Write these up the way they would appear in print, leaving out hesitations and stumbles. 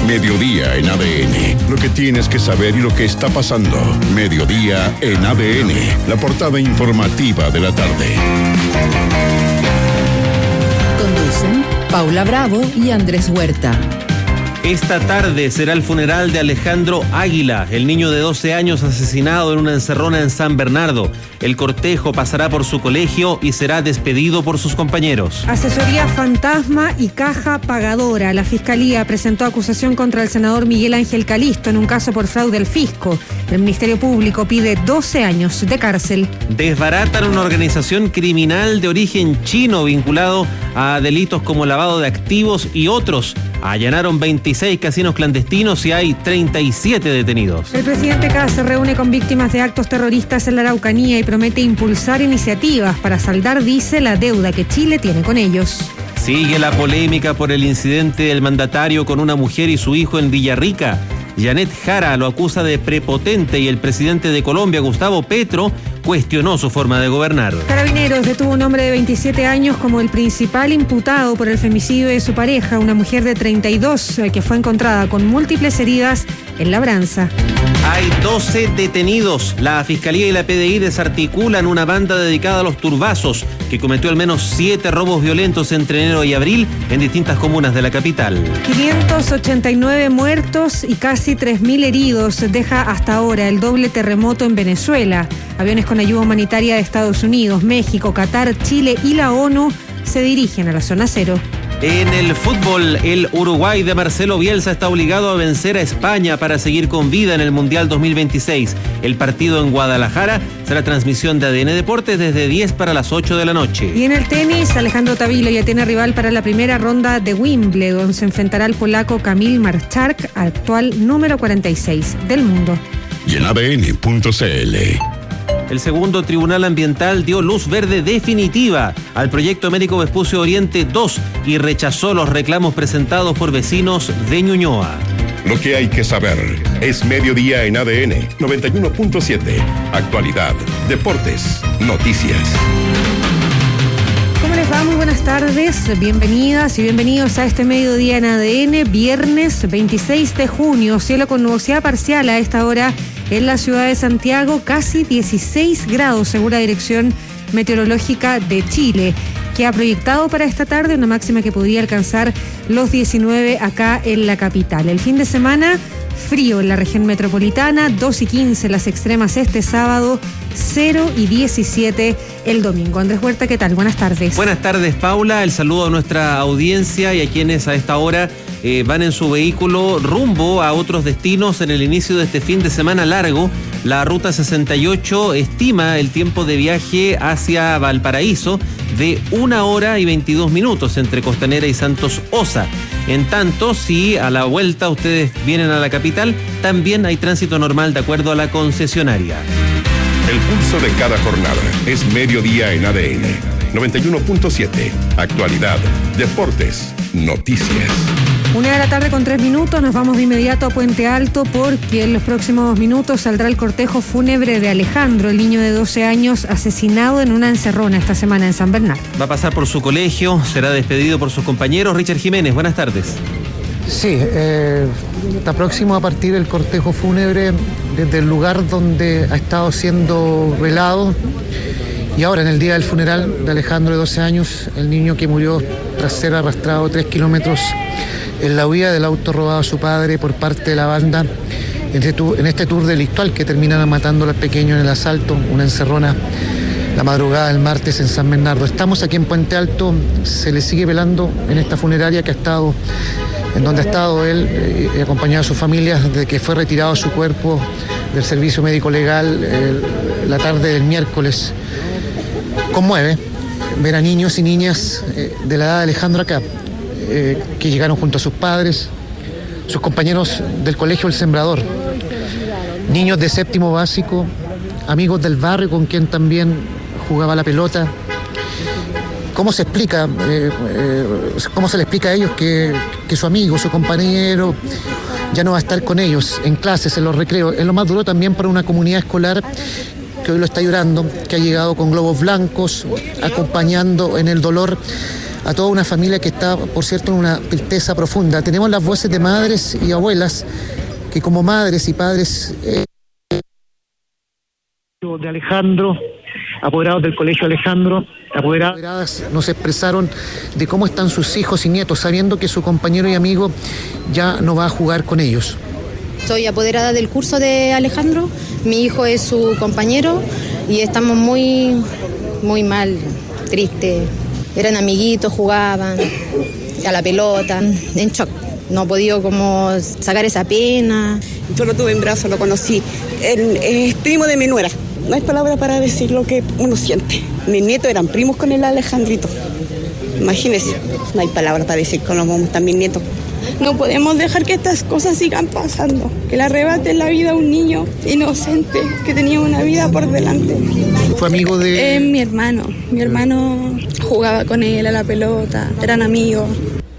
Mediodía en ADN. Lo que tienes que saber y lo que está pasando. Mediodía en ADN. La portada informativa de la tarde. Conducen Paula Bravo y Andrés Huerta. Esta tarde será el funeral de Alejandro Águila, el niño de 12 años asesinado en una encerrona en San Bernardo. El cortejo pasará por su colegio y será despedido por sus compañeros. Asesoría fantasma y caja pagadora. La Fiscalía presentó acusación contra el senador Miguel Ángel Calisto en un caso por fraude al fisco. El Ministerio Público pide 12 años de cárcel. Desbaratan una organización criminal de origen chino vinculado a delitos como lavado de activos y otros. Allanaron 26 casinos clandestinos y hay 37 detenidos. El presidente Kast se reúne con víctimas de actos terroristas en la Araucanía y promete impulsar iniciativas para saldar, dice, la deuda que Chile tiene con ellos. Sigue la polémica por el incidente del mandatario con una mujer y su hijo en Villarrica. Janet Jara lo acusa de prepotente y el presidente de Colombia, Gustavo Petro, cuestionó su forma de gobernar. Carabineros detuvo a un hombre de 27 años como el principal imputado por el femicidio de su pareja, una mujer de 32, que fue encontrada con múltiples heridas en Labranza. Hay 12 detenidos. La Fiscalía y la PDI desarticulan una banda dedicada a los turbazos que cometió al menos 7 robos violentos entre enero y abril en distintas comunas de la capital. 589 muertos y casi 3.000 heridos deja hasta ahora el doble terremoto en Venezuela. Aviones con ayuda humanitaria de Estados Unidos, México, Qatar, Chile y la ONU se dirigen a la zona cero. En el fútbol, el Uruguay de Marcelo Bielsa está obligado a vencer a España para seguir con vida en el Mundial 2026. El partido en Guadalajara será transmisión de ADN Deportes desde 10 para las 8 de la noche. Y en el tenis, Alejandro Tavilo ya tiene rival para la primera ronda de Wimbledon. Se enfrentará al polaco Kamil Marczak, actual número 46 del mundo. Y en ADN.cl. El segundo Tribunal Ambiental dio luz verde definitiva al proyecto Américo Vespucio Oriente 2 y rechazó los reclamos presentados por vecinos de Ñuñoa. Lo que hay que saber es Mediodía en ADN 91.7. Actualidad, deportes, noticias. ¿Cómo les va? Muy buenas tardes, bienvenidas y bienvenidos a este Mediodía en ADN, viernes 26 de junio, cielo con nubosidad parcial a esta hora en la ciudad de Santiago, casi 16 grados según la Dirección Meteorológica de Chile, que ha proyectado para esta tarde una máxima que podría alcanzar los 19 acá en la capital. El fin de semana, frío en la región metropolitana, 2 y 15 las extremas este sábado, 0 y 17 el domingo. Andrés Huerta, ¿qué tal? Buenas tardes. Buenas tardes, Paula. El saludo a nuestra audiencia y a quienes a esta hora van en su vehículo rumbo a otros destinos en el inicio de este fin de semana largo. La Ruta 68 estima el tiempo de viaje hacia Valparaíso de 1 hora y 22 minutos entre Costanera y Santos Osa. En tanto, si a la vuelta ustedes vienen a la capital, también hay tránsito normal de acuerdo a la concesionaria. El pulso de cada jornada es Mediodía en ADN 91.7. Actualidad, deportes, noticias. 1 de la tarde con 3 minutos, nos vamos de inmediato a Puente Alto porque en los próximos minutos saldrá el cortejo fúnebre de Alejandro, el niño de 12 años asesinado en una encerrona esta semana en San Bernardo. Va a pasar por su colegio, será despedido por sus compañeros. Richard Jiménez, buenas tardes. Sí, está próximo a partir el cortejo fúnebre desde el lugar donde ha estado siendo velado. Y ahora, en el día del funeral de Alejandro, de 12 años, el niño que murió tras ser arrastrado 3 kilómetros en la huida del auto robado a su padre por parte de la banda, en este tour delictual que terminan matando al pequeño en el asalto, una encerrona la madrugada del martes en San Bernardo. Estamos aquí en Puente Alto, se le sigue velando en esta funeraria en donde ha estado él, acompañado de su familia, desde que fue retirado su cuerpo del servicio médico legal la tarde del miércoles. Conmueve ver a niños y niñas de la edad de Alejandro acá, que llegaron junto a sus padres, sus compañeros del colegio El Sembrador, niños de 7º básico, amigos del barrio con quien también jugaba la pelota. ¿Cómo se explica, cómo se le explica a ellos que su amigo, su compañero, ya no va a estar con ellos en clases, en los recreos? Es lo más duro también para una comunidad escolar que hoy lo está llorando, que ha llegado con globos blancos, acompañando en el dolor a toda una familia que está, por cierto, en una tristeza profunda. Tenemos las voces de madres y abuelas que como madres y padres de Alejandro, apoderados del Colegio Alejandro, apoderadas, nos expresaron de cómo están sus hijos y nietos, sabiendo que su compañero y amigo ya no va a jugar con ellos. Soy apoderada del curso de Alejandro, mi hijo es su compañero y estamos muy mal, tristes. Eran amiguitos, jugaban a la pelota, en shock. No he podido como sacar esa pena. Yo lo tuve en brazos, lo conocí. Es primo de mi nuera. No hay palabra para decir lo que uno siente. Mis nietos eran primos con el Alejandrito. Imagínense, no hay palabra para decir cómo están mis nietos. No podemos dejar que estas cosas sigan pasando, que le arrebaten la vida a un niño inocente que tenía una vida por delante. ¿Fue amigo de...? Mi hermano jugaba con él a la pelota, eran amigos.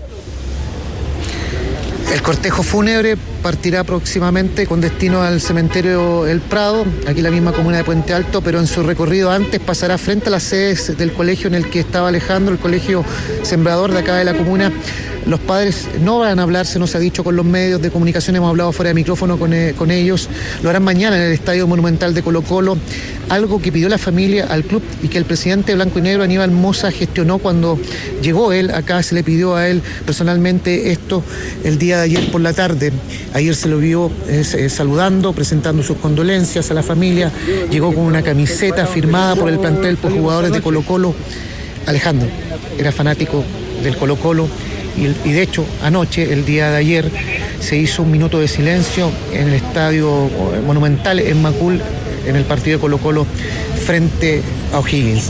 El cortejo fúnebre partirá próximamente con destino al cementerio El Prado, aquí en la misma comuna de Puente Alto, pero en su recorrido antes pasará frente a las sedes del colegio en el que estaba Alejandro, el colegio Sembrador de acá de la comuna. Los padres no van a hablar, se nos ha dicho con los medios de comunicación, hemos hablado fuera de micrófono con ellos, lo harán mañana en el Estadio Monumental de Colo-Colo, algo que pidió la familia al club y que el presidente blanco y negro Aníbal Mosa gestionó cuando llegó él acá, se le pidió a él personalmente esto el día de ayer por la tarde. Ayer se lo vio saludando, presentando sus condolencias a la familia, llegó con una camiseta firmada por el plantel por jugadores de Colo-Colo. Alejandro era fanático del Colo-Colo. Y de hecho, anoche, el día de ayer, se hizo un minuto de silencio en el Estadio Monumental en Macul, en el partido de Colo-Colo frente a O'Higgins.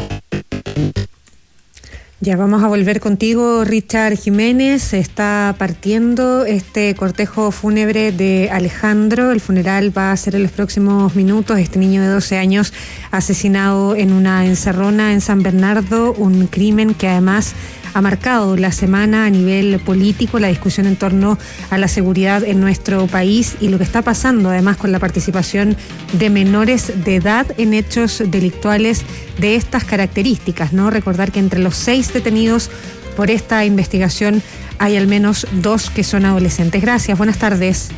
Ya vamos a volver contigo, Richard Jiménez. Está partiendo este cortejo fúnebre de Alejandro. El funeral va a ser en los próximos minutos. Este niño de 12 años asesinado en una encerrona en San Bernardo, un crimen que además ha marcado la semana a nivel político, la discusión en torno a la seguridad en nuestro país y lo que está pasando además con la participación de menores de edad en hechos delictuales de estas características, ¿no? Recordar que entre los 6 detenidos por esta investigación hay al menos 2 que son adolescentes. Gracias, buenas tardes.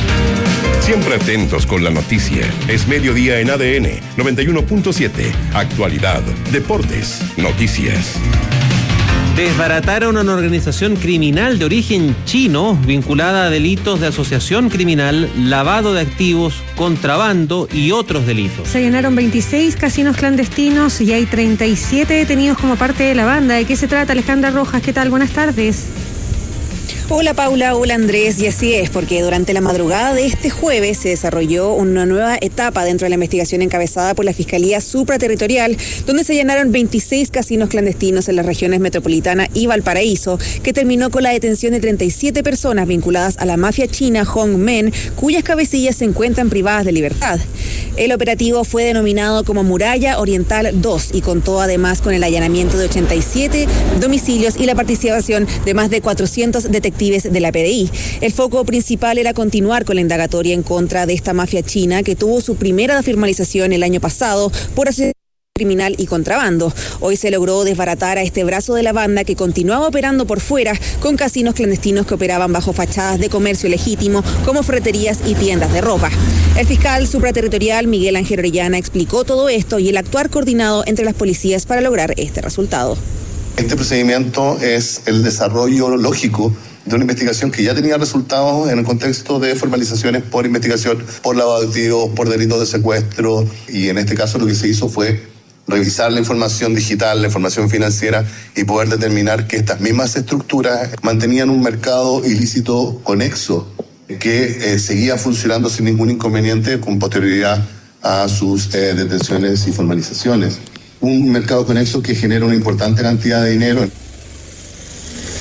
Siempre atentos con la noticia. Es mediodía en ADN 91.7. Actualidad, deportes, noticias. Desbarataron una organización criminal de origen chino vinculada a delitos de asociación criminal, lavado de activos, contrabando y otros delitos. Se llenaron 26 casinos clandestinos y hay 37 detenidos como parte de la banda. ¿De qué se trata, Alejandra Rojas? ¿Qué tal? Buenas tardes. Hola Paula, hola Andrés, y así es, porque durante la madrugada de este jueves se desarrolló una nueva etapa dentro de la investigación encabezada por la Fiscalía Supraterritorial, donde se llenaron 26 casinos clandestinos en las regiones Metropolitana y Valparaíso, que terminó con la detención de 37 personas vinculadas a la mafia china Hongmen, cuyas cabecillas se encuentran privadas de libertad. El operativo fue denominado como Muralla Oriental 2 y contó además con el allanamiento de 87 domicilios y la participación de más de 400 detectives de la PDI. El foco principal era continuar con la indagatoria en contra de esta mafia china que tuvo su primera formalización el año pasado por asociación criminal y contrabando. Hoy se logró desbaratar a este brazo de la banda que continuaba operando por fuera con casinos clandestinos que operaban bajo fachadas de comercio legítimo como ferreterías y tiendas de ropa. El fiscal supraterritorial Miguel Ángel Orellana explicó todo esto y el actuar coordinado entre las policías para lograr este resultado. Este procedimiento es el desarrollo lógico de una investigación que ya tenía resultados en el contexto de formalizaciones por investigación, por lavado de activos, por delitos de secuestro, y en este caso lo que se hizo fue revisar la información digital, la información financiera y poder determinar que estas mismas estructuras mantenían un mercado ilícito conexo que seguía funcionando sin ningún inconveniente con posterioridad a sus detenciones y formalizaciones. Un mercado conexo que genera una importante cantidad de dinero.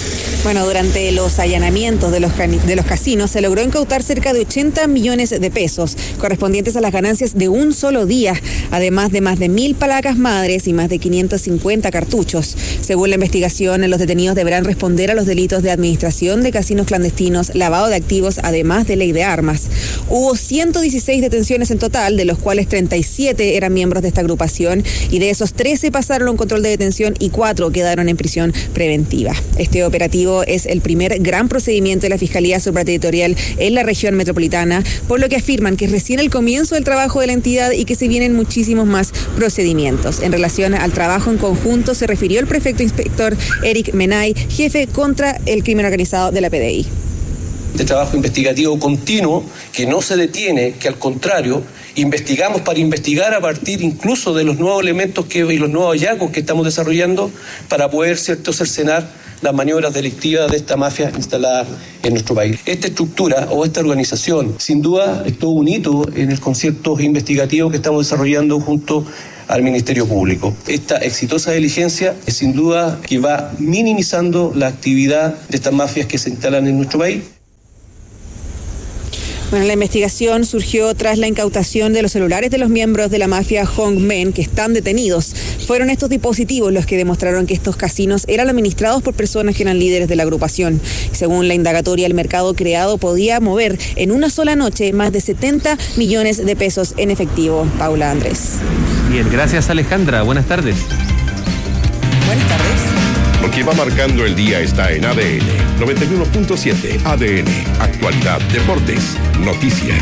Bueno, durante los allanamientos de los casinos se logró incautar cerca de 80 millones de pesos, correspondientes a las ganancias de un solo día, además de más de 1.000 placas madres y más de 550 cartuchos. Según la investigación, los detenidos deberán responder a los delitos de administración de casinos clandestinos, lavado de activos, además de ley de armas. Hubo 116 detenciones en total, de los cuales 37 eran miembros de esta agrupación, y de esos 13 pasaron a un control de detención y 4 quedaron en prisión preventiva. Este operativo es el primer gran procedimiento de la Fiscalía Supraterritorial en la región metropolitana, por lo que afirman que es recién el comienzo del trabajo de la entidad y que se vienen muchísimos más procedimientos. En relación al trabajo en conjunto, se refirió el prefecto inspector Eric Menay, jefe contra el crimen organizado de la PDI. De trabajo investigativo continuo que no se detiene, que al contrario, investigamos para investigar a partir incluso de los nuevos elementos y los nuevos hallazgos que estamos desarrollando para poder, cercenar las maniobras delictivas de esta mafia instalada en nuestro país. Esta estructura o esta organización, sin duda, es todo un hito en el concierto investigativo que estamos desarrollando junto al Ministerio Público. Esta exitosa diligencia es sin duda que va minimizando la actividad de estas mafias que se instalan en nuestro país. Bueno, la investigación surgió tras la incautación de los celulares de los miembros de la mafia Hongmen que están detenidos. Fueron estos dispositivos los que demostraron que estos casinos eran administrados por personas que eran líderes de la agrupación. Según la indagatoria, el mercado creado podía mover en una sola noche más de 70 millones de pesos en efectivo. Paula, Andrés. Bien, gracias Alejandra. Buenas tardes. Buenas tardes. Lo que va marcando el día está en ADN 91.7. ADN, actualidad, deportes, noticias.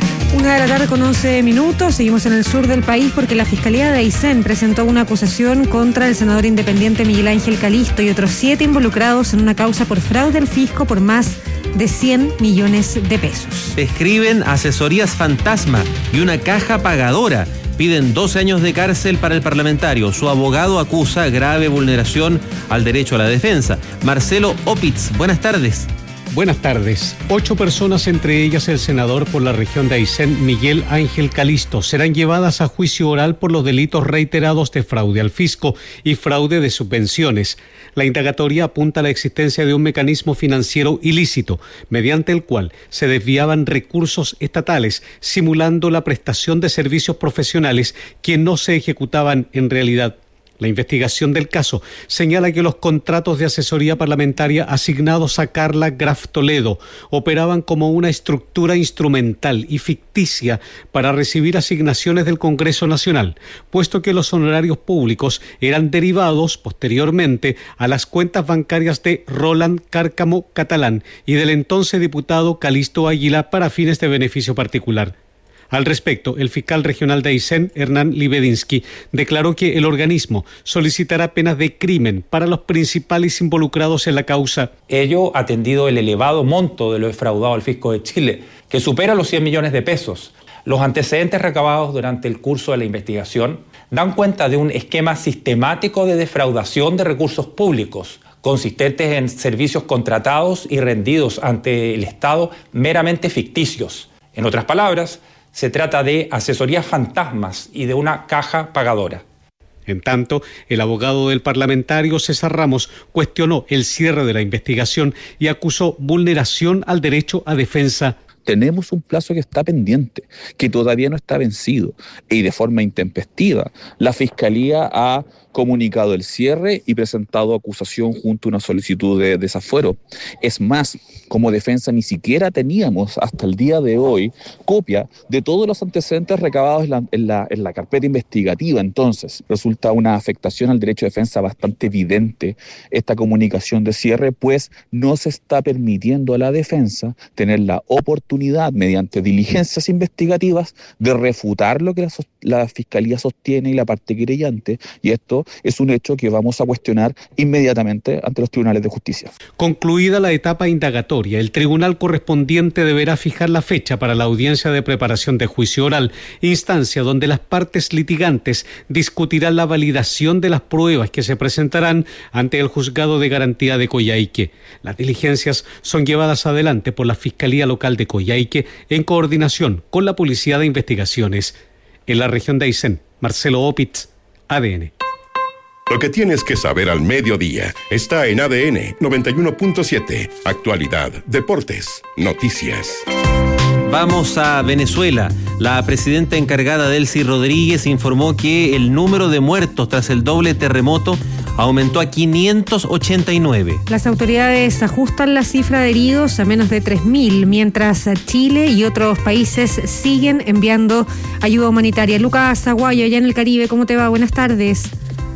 1:11 p.m. Seguimos en el sur del país porque la Fiscalía de Aysén presentó una acusación contra el senador independiente Miguel Ángel Calisto y otros 7 involucrados en una causa por fraude al fisco por más de 100 millones de pesos. Describen asesorías fantasma y una caja pagadora. Piden 12 años de cárcel para el parlamentario. Su abogado acusa grave vulneración al derecho a la defensa. Marcelo Opitz, buenas tardes. Buenas tardes. 8 personas, entre ellas el senador por la región de Aysén, Miguel Ángel Calisto, serán llevadas a juicio oral por los delitos reiterados de fraude al fisco y fraude de subvenciones. La indagatoria apunta a la existencia de un mecanismo financiero ilícito, mediante el cual se desviaban recursos estatales, simulando la prestación de servicios profesionales que no se ejecutaban en realidad. La investigación del caso señala que los contratos de asesoría parlamentaria asignados a Carla Graf Toledo operaban como una estructura instrumental y ficticia para recibir asignaciones del Congreso Nacional, puesto que los honorarios públicos eran derivados posteriormente a las cuentas bancarias de Roland Cárcamo Catalán y del entonces diputado Calisto Águila para fines de beneficio particular. Al respecto, el fiscal regional de Aysén, Hernán Libedinsky, declaró que el organismo solicitará penas de crimen para los principales involucrados en la causa. Ello atendido el elevado monto de lo defraudado al fisco de Chile, que supera los 100 millones de pesos. Los antecedentes recabados durante el curso de la investigación dan cuenta de un esquema sistemático de defraudación de recursos públicos, consistentes en servicios contratados y rendidos ante el Estado meramente ficticios. En otras palabras, se trata de asesorías fantasmas y de una caja pagadora. En tanto, el abogado del parlamentario César Ramos cuestionó el cierre de la investigación y acusó vulneración al derecho a defensa. Tenemos un plazo que está pendiente, que todavía no está vencido, y de forma intempestiva la Fiscalía ha comunicado el cierre y presentado acusación junto a una solicitud de desafuero. Es más, como defensa ni siquiera teníamos hasta el día de hoy copia de todos los antecedentes recabados en la carpeta investigativa. Entonces, resulta una afectación al derecho de defensa bastante evidente esta comunicación de cierre, pues no se está permitiendo a la defensa tener la oportunidad, mediante diligencias investigativas, de refutar lo que la Fiscalía sostiene y la parte querellante, y esto es un hecho que vamos a cuestionar inmediatamente ante los tribunales de justicia. Concluida la etapa indagatoria, el tribunal correspondiente deberá fijar la fecha para la audiencia de preparación de juicio oral, instancia donde las partes litigantes discutirán la validación de las pruebas que se presentarán ante el juzgado de garantía de Coyhaique. Las diligencias son llevadas adelante por la Fiscalía Local de Coyhaique en coordinación con la Policía de Investigaciones. En la región de Aysén, Marcelo Opitz, ADN. Lo que tienes que saber al mediodía está en ADN 91.7. Actualidad, deportes, noticias. Vamos a Venezuela. La presidenta encargada Delcy Rodríguez informó que el número de muertos tras el doble terremoto aumentó a 589. Las autoridades ajustan la cifra de heridos a menos de 3.000, mientras Chile y otros países siguen enviando ayuda humanitaria. Lucas Aguayo, allá en el Caribe, ¿cómo te va? Buenas tardes.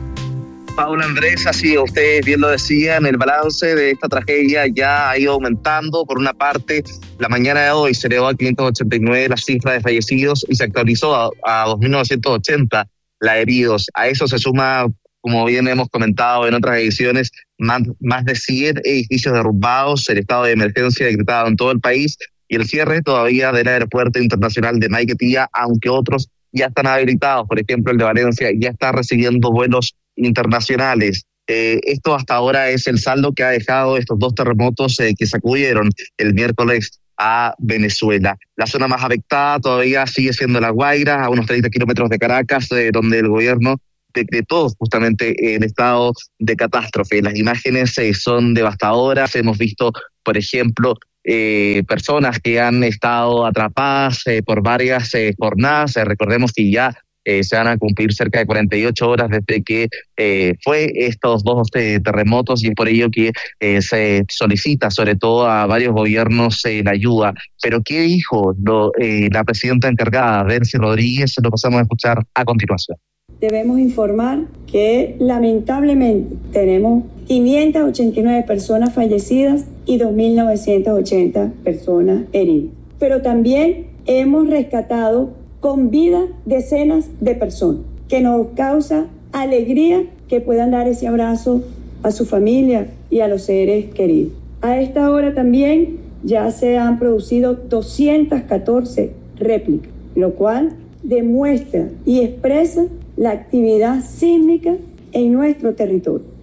Paula, Andrés, así ustedes bien lo decían, el balance de esta tragedia ya ha ido aumentando. Por una parte, la mañana de hoy se elevó a 589 la cifra de fallecidos y se actualizó a 2.980 la de heridos. A eso se suma, como bien hemos comentado en otras ediciones, más de 100 edificios derrumbados, el estado de emergencia decretado en todo el país y el cierre todavía del aeropuerto internacional de Maiquetía, aunque otros ya están habilitados. Por ejemplo, el de Valencia ya está recibiendo vuelos internacionales. Esto hasta ahora es el saldo que ha dejado estos dos terremotos que sacudieron el miércoles a Venezuela. La zona más afectada todavía sigue siendo La Guaira, a unos 30 kilómetros de Caracas, donde el gobierno decretó justamente el estado de catástrofe. Las imágenes son devastadoras. Hemos visto, por ejemplo, personas que han estado atrapadas por varias jornadas. Recordemos que ya se van a cumplir cerca de 48 horas desde que fue estos dos terremotos, y es por ello que se solicita sobre todo a varios gobiernos la ayuda. Pero ¿qué dijo la presidenta encargada, Delcy Rodríguez? Lo pasamos a escuchar a continuación. Debemos informar que lamentablemente tenemos 589 personas fallecidas y 2.980 personas heridas. Pero también hemos rescatado con vida decenas de personas, que nos causa alegría que puedan dar ese abrazo a su familia y a los seres queridos. A esta hora también ya se han producido 214 réplicas, lo cual demuestra y expresa la actividad sísmica en nuestro territorio.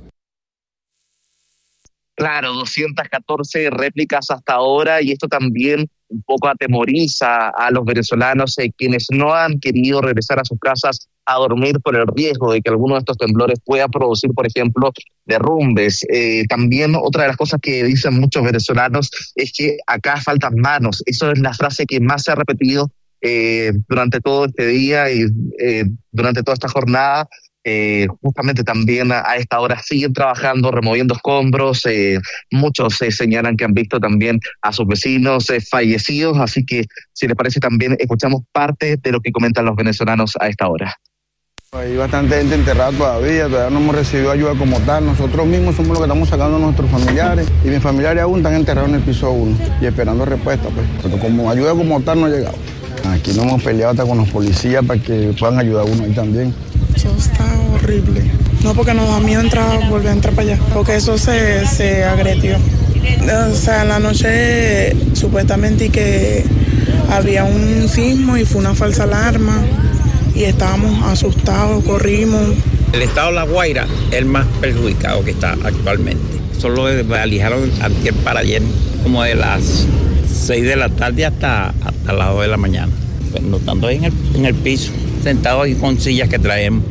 Claro, 214 réplicas hasta ahora, y esto también un poco atemoriza a los venezolanos, quienes no han querido regresar a sus casas a dormir por el riesgo de que alguno de estos temblores pueda producir, por ejemplo, derrumbes. También otra de las cosas que dicen muchos venezolanos es que acá faltan manos. Eso es la frase que más se ha repetido durante todo este día y durante toda esta jornada. Justamente también a esta hora siguen trabajando, removiendo escombros. Muchos señalan que han visto también a sus vecinos fallecidos, así que si les parece también escuchamos parte de lo que comentan los venezolanos a esta hora. Hay bastante gente enterrada todavía no hemos recibido ayuda como tal. Nosotros mismos somos los que estamos sacando a nuestros familiares, y mis familiares aún están enterrados en el piso 1 y esperando respuesta, pues. Pero como ayuda como tal no ha llegado. Aquí nos hemos peleado hasta con los policías para que puedan ayudar a uno ahí también. Eso está horrible. No, porque nos da miedo volver a entrar para allá, porque eso se agredió. O sea, en la noche supuestamente que había un sismo y fue una falsa alarma y estábamos asustados, corrimos. El estado de La Guaira es el más perjudicado que está actualmente. Solo alijaron antier para ayer, como de las 6 de la tarde hasta las 2 de la mañana. Pues, notando ahí en el piso, sentados ahí con sillas que traemos.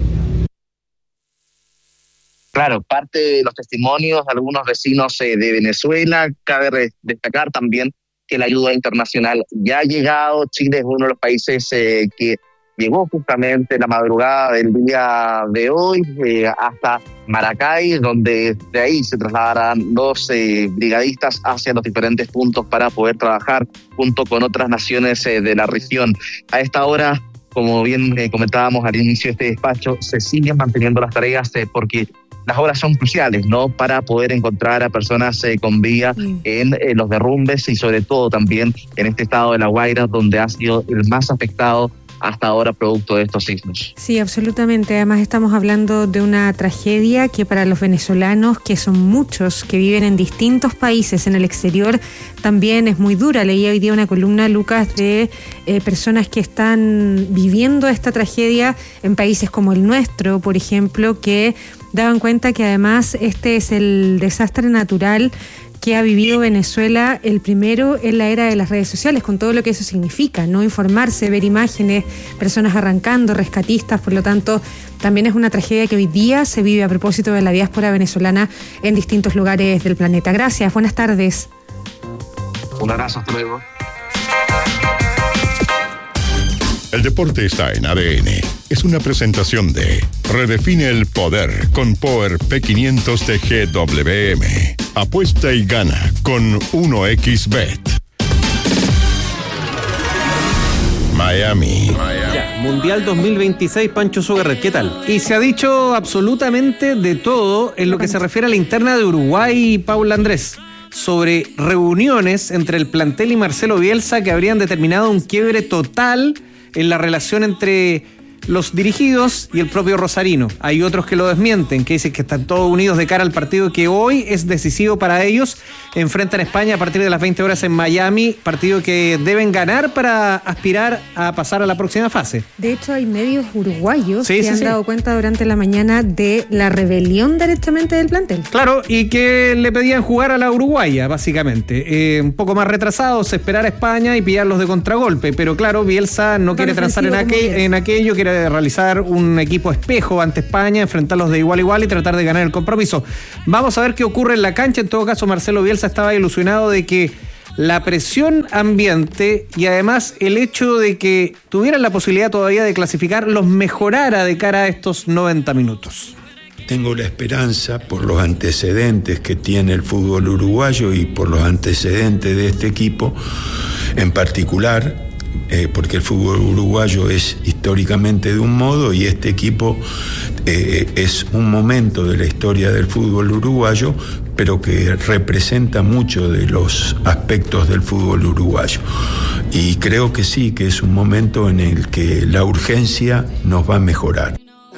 Claro, parte de los testimonios de algunos vecinos de Venezuela. Cabe destacar también que la ayuda internacional ya ha llegado. Chile es uno de los países que llegó justamente la madrugada del día de hoy hasta Maracay, donde de ahí se trasladarán los brigadistas hacia los diferentes puntos para poder trabajar junto con otras naciones de la región. A esta hora, como bien comentábamos al inicio de este despacho, se siguen manteniendo las tareas porque las obras son cruciales, ¿no?, para poder encontrar a personas con vida en los derrumbes y sobre todo también en este estado de La Guaira, donde ha sido el más afectado hasta ahora producto de estos sismos. Sí, absolutamente. Además estamos hablando de una tragedia que para los venezolanos, que son muchos, que viven en distintos países en el exterior, también es muy dura. Leí hoy día una columna, Lucas, de personas que están viviendo esta tragedia en países como el nuestro, por ejemplo, que daban cuenta que además este es el desastre natural que ha vivido Venezuela, el primero en la era de las redes sociales, con todo lo que eso significa, no informarse, ver imágenes, personas arrancando, rescatistas, por lo tanto, también es una tragedia que hoy día se vive a propósito de la diáspora venezolana en distintos lugares del planeta. Gracias, buenas tardes. Un abrazo, hasta luego. El deporte está en ADN. Es una presentación de Redefine el poder con Power P500 de GWM. Apuesta y gana con 1xBet. Miami. Ya, Mundial 2026, Pancho Sugarret, ¿qué tal? Y se ha dicho absolutamente de todo en lo que se refiere a la interna de Uruguay, Paula Andrés, sobre reuniones entre el plantel y Marcelo Bielsa que habrían determinado un quiebre total en la relación entre los dirigidos y el propio Rosarino. Hay otros que lo desmienten, que dicen que están todos unidos de cara al partido que hoy es decisivo para ellos. Enfrentan a España a partir de las 20 horas en Miami, partido que deben ganar para aspirar a pasar a la próxima fase. De hecho, hay medios uruguayos que han dado cuenta durante la mañana de la rebelión directamente del plantel. Claro, y que le pedían jugar a la uruguaya, básicamente. Un poco más retrasados, esperar a España y pillarlos de contragolpe. Pero claro, Bielsa no quiere transar en aquello, quiere realizar un equipo espejo ante España, enfrentarlos de igual a igual y tratar de ganar el compromiso. Vamos a ver qué ocurre en la cancha. En todo caso, Marcelo Bielsa estaba ilusionado de que la presión ambiente y además el hecho de que tuvieran la posibilidad todavía de clasificar los mejorara de cara a estos 90 minutos. Tengo la esperanza, por los antecedentes que tiene el fútbol uruguayo y por los antecedentes de este equipo en particular, porque el fútbol uruguayo es históricamente de un modo y este equipo es un momento de la historia del fútbol uruguayo, pero que representa mucho de los aspectos del fútbol uruguayo. Y creo que sí, que es un momento en el que la urgencia nos va a mejorar.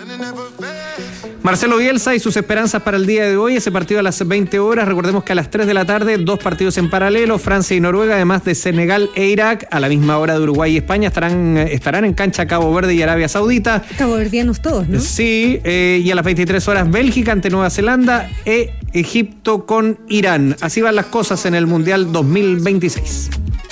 Marcelo Bielsa y sus esperanzas para el día de hoy, ese partido a las 20 horas, recordemos que a las 3 de la tarde, 2 partidos en paralelo, Francia y Noruega, además de Senegal e Irak, a la misma hora de Uruguay y España, estarán en cancha Cabo Verde y Arabia Saudita. Caboverdianos todos, ¿no? Sí, y a las 23 horas Bélgica ante Nueva Zelanda e Egipto con Irán. Así van las cosas en el Mundial 2026.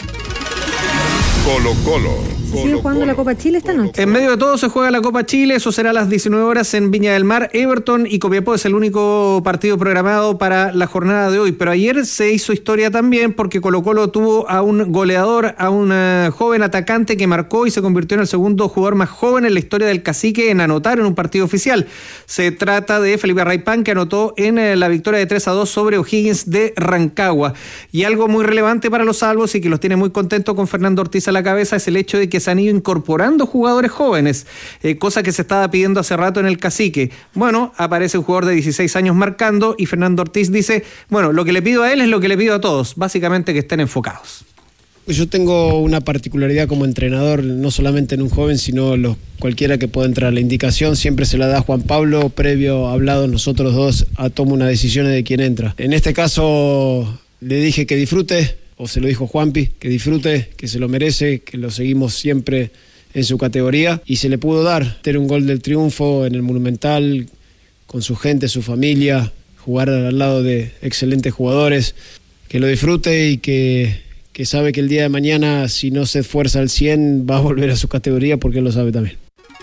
Colo-Colo. ¿Sigue jugando la Copa Chile esta noche? En medio de todo se juega la Copa Chile, eso será a las 19 horas en Viña del Mar. Everton y Copiapó es el único partido programado para la jornada de hoy, pero ayer se hizo historia también porque Colo-Colo tuvo a un goleador, a un joven atacante que marcó y se convirtió en el segundo jugador más joven en la historia del Cacique en anotar en un partido oficial. Se trata de Felipe Raipán, que anotó en la victoria de 3-2 sobre O'Higgins de Rancagua. Y algo muy relevante para los salvos y que los tiene muy contentos con Fernando Ortiz a la cabeza es el hecho de que se han ido incorporando jugadores jóvenes, cosa que se estaba pidiendo hace rato en el Cacique. Bueno, aparece un jugador de 16 años marcando y Fernando Ortiz dice, bueno, lo que le pido a él es lo que le pido a todos, básicamente que estén enfocados. Yo tengo una particularidad como entrenador, no solamente en un joven, sino cualquiera que pueda entrar. La indicación siempre se la da Juan Pablo, previo hablado nosotros dos, toma una decisión de quién entra. En este caso le dije que disfrute, o se lo dijo Juanpi, que disfrute, que se lo merece, que lo seguimos siempre en su categoría, y se le pudo dar, tener un gol del triunfo en el Monumental, con su gente, su familia, jugar al lado de excelentes jugadores, que lo disfrute y que sabe que el día de mañana, si no se esfuerza al 100, va a volver a su categoría porque él lo sabe también.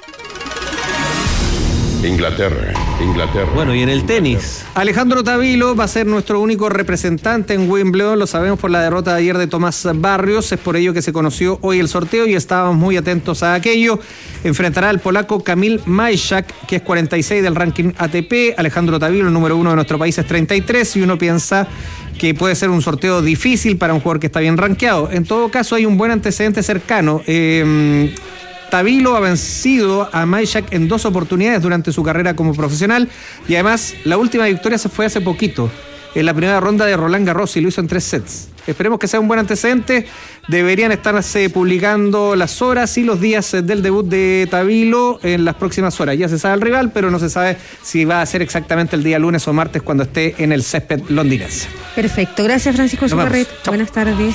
Inglaterra. Bueno, y en el tenis, Alejandro Tavilo va a ser nuestro único representante en Wimbledon, lo sabemos por la derrota de ayer de Tomás Barrios, es por ello que se conoció hoy el sorteo y estábamos muy atentos a aquello. Enfrentará al polaco Kamil Majchak, que es 46 del ranking ATP, Alejandro Tavilo, el número 1 de nuestro país, es 33, y uno piensa que puede ser un sorteo difícil para un jugador que está bien rankeado. En todo caso, hay un buen antecedente cercano. Tavilo ha vencido a Majchak en 2 oportunidades durante su carrera como profesional y además la última victoria se fue hace poquito, en la primera ronda de Roland Garros, y lo hizo en 3 sets. Esperemos que sea un buen antecedente. Deberían estarse publicando las horas y los días del debut de Tavilo en las próximas horas. Ya se sabe el rival, pero no se sabe si va a ser exactamente el día lunes o martes cuando esté en el césped londinense. Perfecto, gracias Francisco Sugarret. Buenas tardes.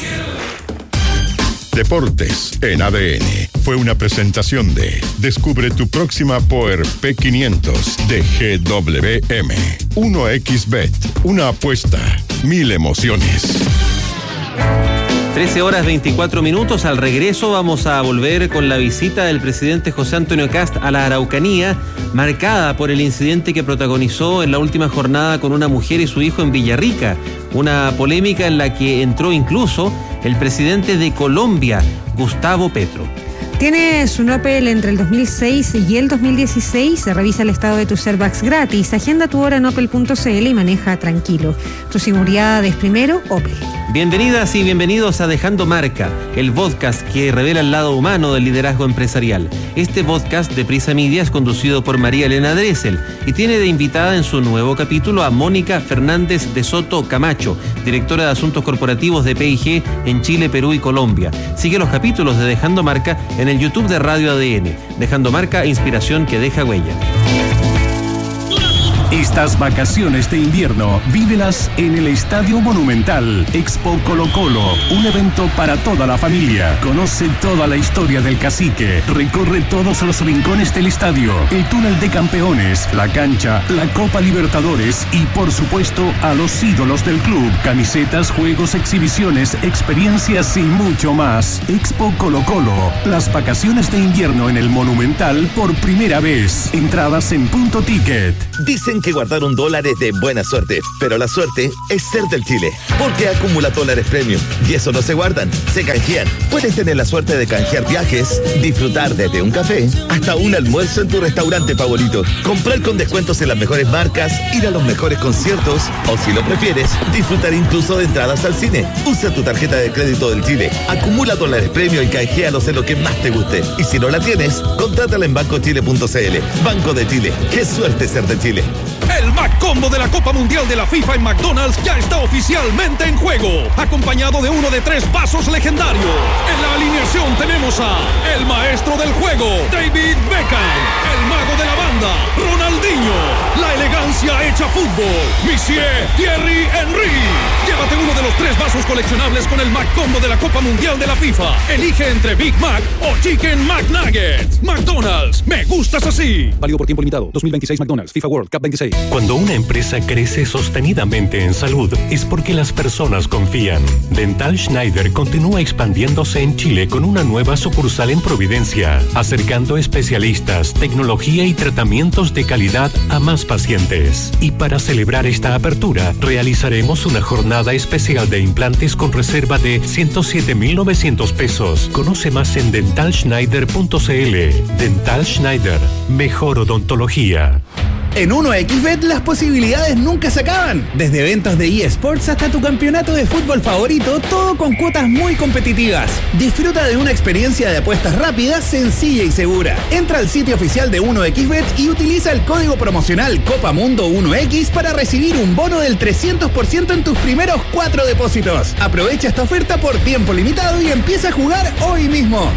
Deportes en ADN. Fue una presentación de Descubre tu próxima Power P500 de GWM. 1xBet. Una apuesta. 1000 emociones. 13:24. Al regreso vamos a volver con la visita del presidente José Antonio Kast a la Araucanía, marcada por el incidente que protagonizó en la última jornada con una mujer y su hijo en Villarrica. Una polémica en la que entró incluso el presidente de Colombia, Gustavo Petro. Tienes un Opel entre el 2006 y el 2016. Revisa el estado de tus airbags gratis. Agenda tu hora en opel.cl y maneja tranquilo. Tu seguridad es primero, Opel. Bienvenidas y bienvenidos a Dejando Marca, el podcast que revela el lado humano del liderazgo empresarial. Este podcast de Prisa Media es conducido por María Elena Dressel y tiene de invitada en su nuevo capítulo a Mónica Fernández de Soto Camacho, directora de Asuntos Corporativos de P&G en Chile, Perú y Colombia. Sigue los capítulos de Dejando Marca en el YouTube de Radio ADN. Dejando Marca, inspiración que deja huella. Estas vacaciones de invierno, vívelas en el Estadio Monumental. Expo Colo Colo, un evento para toda la familia. Conoce toda la historia del cacique. Recorre todos los rincones del estadio, el túnel de campeones, la cancha, la Copa Libertadores y, por supuesto, a los ídolos del club. Camisetas, juegos, exhibiciones, experiencias y mucho más. Expo Colo Colo, las vacaciones de invierno en el Monumental por primera vez. Entradas en Punto Ticket. Dicen que guardar $1 es de buena suerte, pero la suerte es ser del Chile, porque acumula dólares premium y eso no se guardan, se canjean. Puedes tener la suerte de canjear viajes, disfrutar desde un café hasta un almuerzo en tu restaurante favorito, comprar con descuentos en las mejores marcas, ir a los mejores conciertos o, si lo prefieres, disfrutar incluso de entradas al cine. Usa tu tarjeta de crédito del Chile, acumula dólares premium y canjealos en lo que más te guste. Y si no la tienes, contrátala en bancochile.cl. Banco de Chile, qué suerte ser de Chile. El McCombo de la Copa Mundial de la FIFA en McDonald's ya está oficialmente en juego, acompañado de uno de 3 vasos legendarios. En la alineación tenemos a el maestro del juego, David Beckham, el mago de la banda, Ronaldinho, la elegancia hecha fútbol, Monsieur Thierry Henry. Llévate uno de los 3 vasos coleccionables con el McCombo de la Copa Mundial de la FIFA. Elige entre Big Mac o Chicken McNuggets. McDonald's, me gustas así. Válido por tiempo limitado. 2026 McDonald's, FIFA World Cup 26. Cuando una empresa crece sostenidamente en salud, es porque las personas confían. Dental Schneider continúa expandiéndose en Chile con una nueva sucursal en Providencia, acercando especialistas, tecnología y tratamientos de calidad a más pacientes. Y para celebrar esta apertura, realizaremos una jornada especial de implantes con reserva de 107.900 pesos. Conoce más en dentalschneider.cl. Dental Schneider, mejor odontología. En 1xBet las posibilidades nunca se acaban. Desde eventos de eSports hasta tu campeonato de fútbol favorito, todo con cuotas muy competitivas. Disfruta de una experiencia de apuestas rápida, sencilla y segura. Entra al sitio oficial de 1xBet y utiliza el código promocional COPAMUNDO1X para recibir un bono del 300% en tus primeros 4 depósitos. Aprovecha esta oferta por tiempo limitado y empieza a jugar hoy mismo.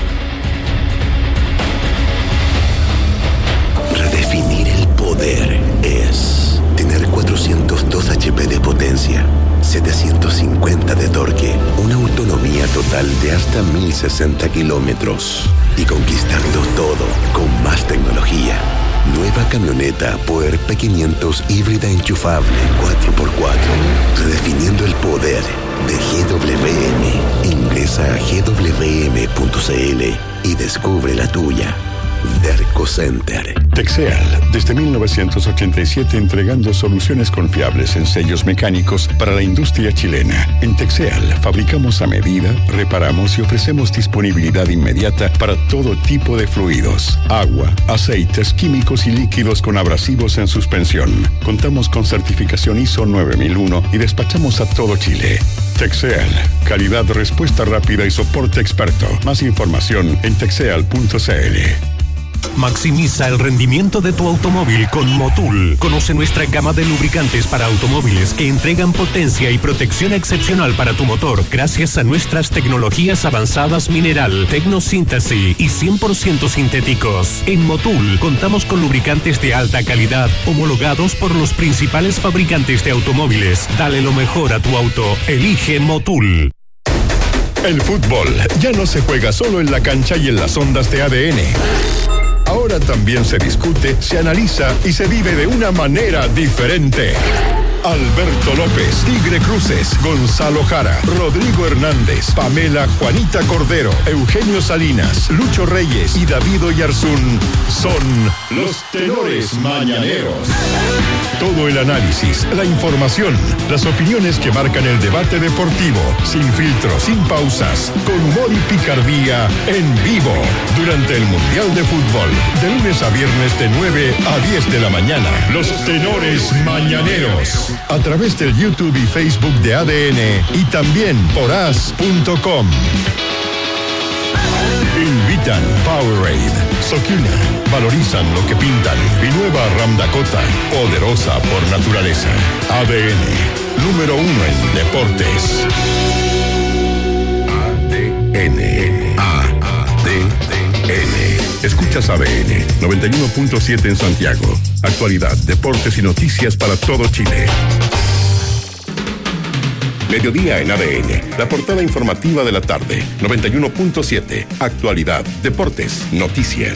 Redefinir el poder es tener 402 HP de potencia, 750 de torque, una autonomía total de hasta 1060 kilómetros y conquistarlo todo con más tecnología. Nueva camioneta Power P500 híbrida enchufable 4x4. Redefiniendo el poder de GWM. Ingresa a gwm.cl y descubre la tuya. Derco Center. Texeal, desde 1987 entregando soluciones confiables en sellos mecánicos para la industria chilena. En Texeal fabricamos a medida, reparamos y ofrecemos disponibilidad inmediata para todo tipo de fluidos, agua, aceites, químicos y líquidos con abrasivos en suspensión. Contamos con certificación ISO 9001 y despachamos a todo Chile. Texeal, calidad, respuesta rápida y soporte experto. Más información en texeal.cl. Maximiza el rendimiento de tu automóvil con Motul. Conoce nuestra gama de lubricantes para automóviles que entregan potencia y protección excepcional para tu motor gracias a nuestras tecnologías avanzadas mineral, tecnosíntesis y 100% sintéticos. En Motul contamos con lubricantes de alta calidad homologados por los principales fabricantes de automóviles. Dale lo mejor a tu auto. Elige Motul. El fútbol ya no se juega solo en la cancha y en las ondas de ADN. Ahora también se discute, se analiza y se vive de una manera diferente. Alberto López, Tigre Cruces, Gonzalo Jara, Rodrigo Hernández, Pamela Juanita Cordero, Eugenio Salinas, Lucho Reyes y David Oyarzún son los tenores mañaneros. Todo el análisis, la información, las opiniones que marcan el debate deportivo, sin filtros, sin pausas, con humor y picardía, en vivo, durante el Mundial de Fútbol, de lunes a viernes de 9 a 10 de la mañana. Los tenores mañaneros, a través del YouTube y Facebook de ADN y también por as.com. Invitan Powerade, Sokina, valorizan lo que pintan y nueva Ram Dakota, poderosa por naturaleza. ADN, número 1 en deportes. ADN. Escuchas ADN 91.7 en Santiago. Actualidad, deportes y noticias para todo Chile. Mediodía en ADN, la portada informativa de la tarde, 91.7, actualidad, deportes, noticias.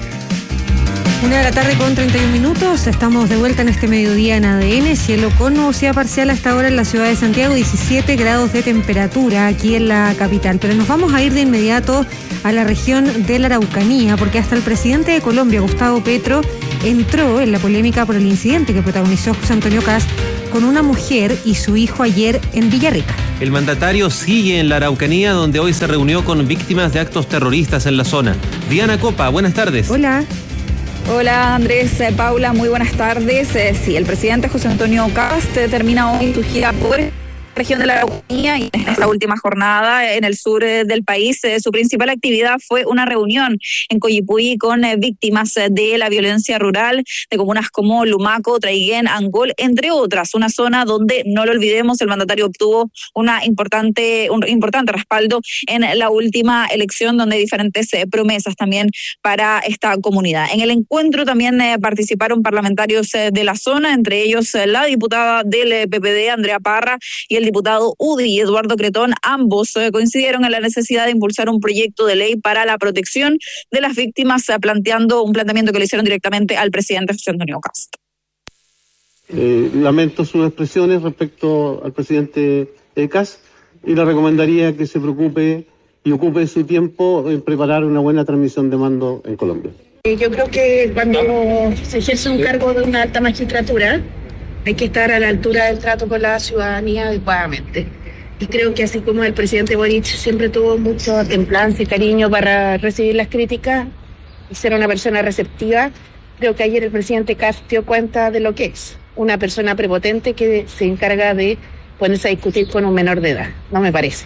1:31 a.m. Estamos de vuelta en este mediodía en ADN. Cielo con nubosidad parcial hasta ahora en la ciudad de Santiago, 17 grados de temperatura aquí en la capital. Pero nos vamos a ir de inmediato a la región de la Araucanía, porque hasta el presidente de Colombia, Gustavo Petro, entró en la polémica por el incidente que protagonizó José Antonio Kast con una mujer y su hijo ayer en Villarrica. El mandatario sigue en la Araucanía, donde hoy se reunió con víctimas de actos terroristas en la zona. Diana Copa, buenas tardes. Hola. Hola Andrés, Paula, muy buenas tardes. Sí, el presidente José Antonio Kast termina hoy su gira por la región de la Araucanía y en esta última jornada en el sur del país. Su principal actividad fue una reunión en Coyipulli con víctimas de la violencia rural de comunas como Lumaco, Traiguén, Angol, entre otras. Una zona donde, no lo olvidemos, el mandatario obtuvo un importante respaldo en la última elección, donde hay diferentes promesas también para esta comunidad. En el encuentro también participaron parlamentarios de la zona, entre ellos la diputada del PPD, Andrea Parra, y el diputado UDI, Eduardo Cretón. Ambos coincidieron en la necesidad de impulsar un proyecto de ley para la protección de las víctimas, planteando un planteamiento que le hicieron directamente al presidente José Antonio Kast. Lamento sus expresiones respecto al presidente Kast y le recomendaría que se preocupe y ocupe su tiempo en preparar una buena transmisión de mando en Colombia. Yo creo que cuando se ejerce un cargo de una alta magistratura hay que estar a la altura del trato con la ciudadanía adecuadamente. Y creo que así como el presidente Boric siempre tuvo mucha templanza y cariño para recibir las críticas y ser una persona receptiva, creo que ayer el presidente Kast dio cuenta de lo que es una persona prepotente que se encarga de ponerse a discutir con un menor de edad. No me parece.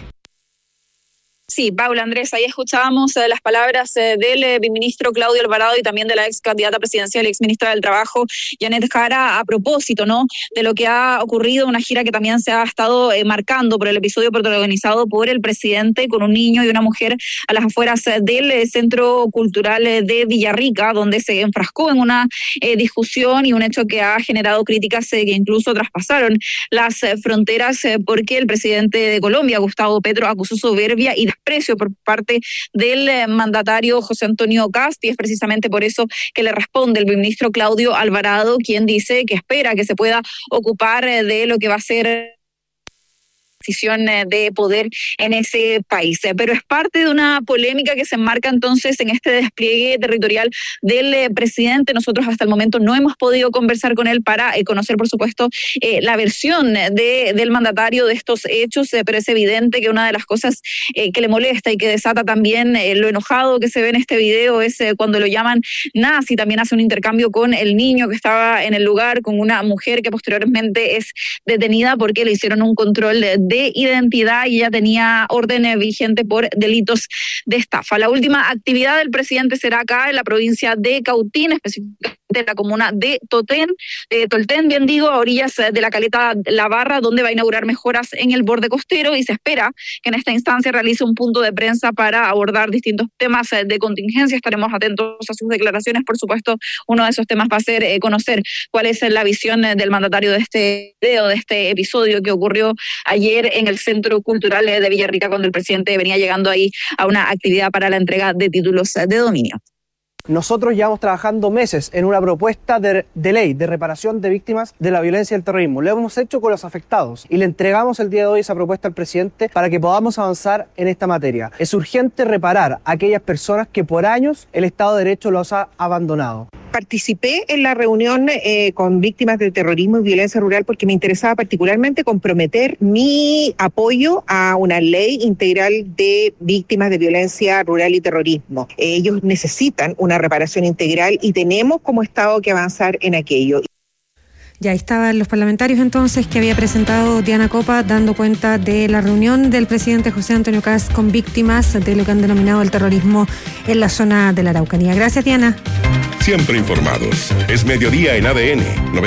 Sí, Paula, Andrés, ahí escuchábamos las palabras del ministro Claudio Alvarado y también de la ex candidata presidencial, ex ministra del Trabajo, Janet Jara, a propósito, ¿no?, de lo que ha ocurrido, una gira que también se ha estado marcando por el episodio protagonizado por el presidente con un niño y una mujer a las afueras del Centro Cultural de Villarrica, donde se enfrascó en una discusión y un hecho que ha generado críticas que incluso traspasaron las fronteras, porque el presidente de Colombia, Gustavo Petro, acusó soberbia y desprecio por parte del mandatario José Antonio Kast, y es precisamente por eso que le responde el ministro Claudio Alvarado, quien dice que espera que se pueda ocupar de lo que va a ser decisión de poder en ese país. Pero es parte de una polémica que se enmarca entonces en este despliegue territorial del presidente. Nosotros hasta el momento no hemos podido conversar con él para conocer, por supuesto, la versión del mandatario de estos hechos, pero es evidente que una de las cosas que le molesta y que desata también lo enojado que se ve en este video es cuando lo llaman nazi. También hace un intercambio con el niño que estaba en el lugar, con una mujer que posteriormente es detenida porque le hicieron un control de identidad y ya tenía orden vigente por delitos de estafa. La última actividad del presidente será acá en la provincia de Cautín, específicamente en la comuna de Tolten, a orillas de la caleta La Barra, donde va a inaugurar mejoras en el borde costero, y se espera que en esta instancia realice un punto de prensa para abordar distintos temas de contingencia. Estaremos atentos a sus declaraciones. Por supuesto, uno de esos temas va a ser conocer cuál es la visión del mandatario de este video, de este episodio que ocurrió ayer en el Centro Cultural de Villarrica, cuando el presidente venía llegando ahí a una actividad para la entrega de títulos de dominio. Nosotros llevamos trabajando meses en una propuesta de ley de reparación de víctimas de la violencia y el terrorismo. Lo hemos hecho con los afectados y le entregamos el día de hoy esa propuesta al presidente para que podamos avanzar en esta materia. Es urgente reparar a aquellas personas que por años el Estado de Derecho los ha abandonado. Participé en la reunión con víctimas del terrorismo y violencia rural porque me interesaba particularmente comprometer mi apoyo a una ley integral de víctimas de violencia rural y terrorismo. Ellos necesitan una reparación integral y tenemos como Estado que avanzar en aquello. Ya estaban los parlamentarios entonces que había presentado Diana Copa dando cuenta de la reunión del presidente José Antonio Kast con víctimas de lo que han denominado el terrorismo en la zona de la Araucanía. Gracias, Diana. Siempre informados. Es mediodía en ADN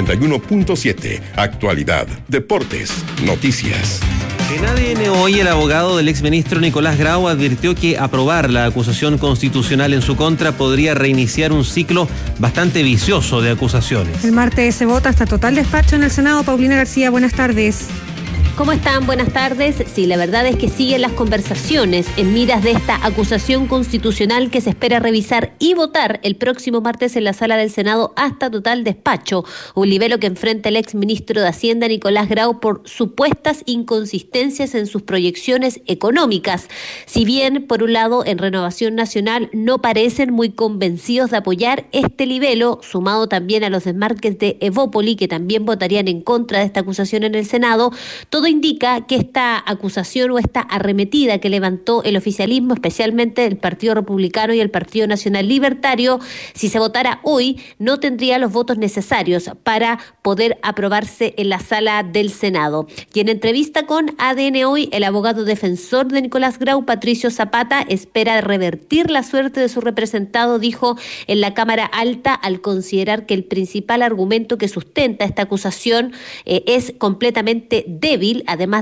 91.7. Actualidad, deportes, noticias. En ADN hoy el abogado del exministro Nicolás Grau advirtió que aprobar la acusación constitucional en su contra podría reiniciar un ciclo bastante vicioso de acusaciones. El martes se vota hasta total despacho en el Senado. Paulina García, buenas tardes. ¿Cómo están? Buenas tardes. Sí, la verdad es que siguen las conversaciones en miras de esta acusación constitucional que se espera revisar y votar el próximo martes en la sala del Senado hasta total despacho, un libelo que enfrenta el exministro de Hacienda Nicolás Grau por supuestas inconsistencias en sus proyecciones económicas. Si bien, por un lado, en Renovación Nacional no parecen muy convencidos de apoyar este libelo, sumado también a los desmarques de Evópoli, que también votarían en contra de esta acusación en el Senado, todo indica que esta acusación o esta arremetida que levantó el oficialismo, especialmente el Partido Republicano y el Partido Nacional Libertario, si se votara hoy, no tendría los votos necesarios para poder aprobarse en la sala del Senado. Y en entrevista con ADN Hoy, el abogado defensor de Nicolás Grau, Patricio Zapata, espera revertir la suerte de su representado, dijo en la Cámara Alta, al considerar que el principal argumento que sustenta esta acusación es completamente débil, además